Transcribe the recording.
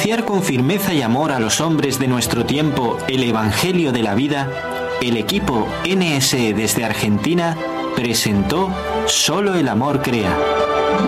anunciar con firmeza y amor a los hombres de nuestro tiempo el Evangelio de la vida, el equipo NSE desde Argentina presentó Solo el amor crea.